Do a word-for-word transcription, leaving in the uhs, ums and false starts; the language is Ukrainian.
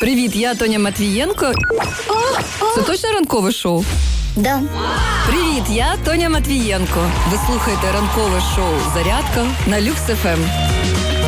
Привіт, я Тоня Матвієнко. Це точно ранкове шоу? Да. Привіт, я Тоня Матвієнко. Ви слухаєте ранкове шоу «Зарядка» на Люкс еф ем.